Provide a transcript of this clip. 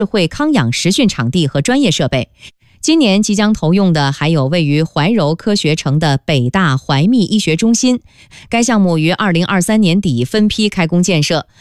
智慧康养实训场地和专业设备。今年即将投用的还有位于怀柔科学城的北大怀密医学中心，该项目于2023年底分批开工建设，